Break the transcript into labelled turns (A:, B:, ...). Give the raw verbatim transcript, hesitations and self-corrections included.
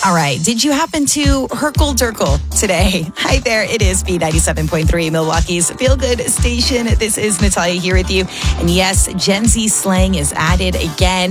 A: All right. Did you happen to Herkle Durkle today? Hi there. It is B ninety-seven point three, Milwaukee's Feel Good Station. This is Natalia here with you. And yes, Gen Z slang is at it again.